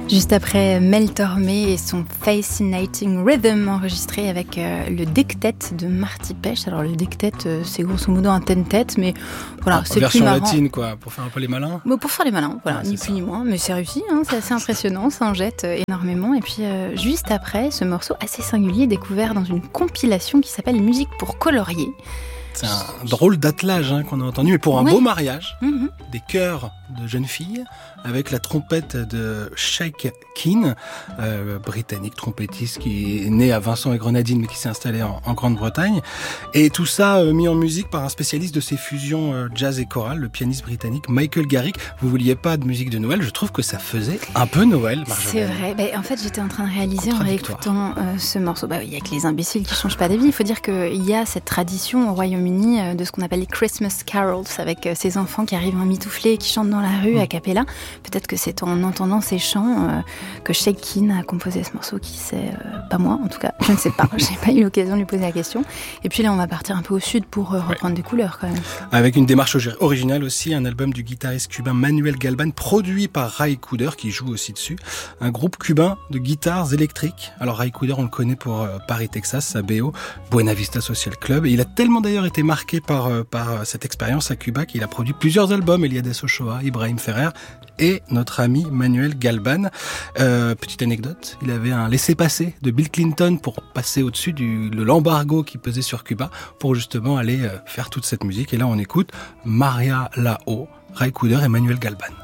Juste après Mel Tormé et son Fascinating Rhythm enregistré avec le Dictet de Marty Pech. Alors le Dictet c'est grosso modo un ten-tet, mais voilà, c'est plus marrant. Version latine quoi, pour faire un peu les malins. Bon, pour faire les malins, voilà, ni plus ni moins, mais c'est réussi, hein, c'est assez impressionnant, ça en jette énormément. Et puis juste après, ce morceau assez singulier découvert dans une compilation qui s'appelle Musique pour colorier. C'est un drôle d'attelage qu'on a entendu, mais pour un beau mariage, des chœurs de jeunes filles avec la trompette de Sheikh Keane, britannique trompettiste qui est né à Vincent et Grenadines mais qui s'est installé en Grande-Bretagne. Et tout ça mis en musique par un spécialiste de ces fusions jazz et chorale, le pianiste britannique Michael Garrick. Vous vouliez pas de musique de Noël, je trouve que ça faisait un peu Noël, Marjolaine. C'est vrai, en fait j'étais en train de réaliser en réécoutant ce morceau. Il y a que les imbéciles qui changent pas d'avis. Il faut dire qu'il y a cette tradition au Royaume-Uni de ce qu'on appelle les Christmas carols, avec ces enfants qui arrivent en mitouflé et qui chantent dans la rue a cappella. Peut-être que c'est en entendant ces chants que Sheikh Keane a composé ce morceau, qui sait, pas moi en tout cas, je ne sais pas, j'ai pas eu l'occasion de lui poser la question. Et puis là on va partir un peu au sud pour reprendre des couleurs quand même. Avec une démarche originale aussi, un album du guitariste cubain Manuel Galban, produit par Ray Cooder qui joue aussi dessus, un groupe cubain de guitares électriques. Alors Ray Cooder on le connaît pour Paris, Texas, sa BO, Buena Vista Social Club, et il a tellement d'ailleurs été marqué par cette expérience à Cuba qu'il a produit plusieurs albums, Eliades Ochoa, Ibrahim Ferrer et notre ami Manuel Galban. Petite anecdote, il avait un laissez-passer de Bill Clinton pour passer au-dessus de l'embargo qui pesait sur Cuba pour justement aller faire toute cette musique. Et là on écoute Maria Lao, Ray Cooder et Manuel Galban.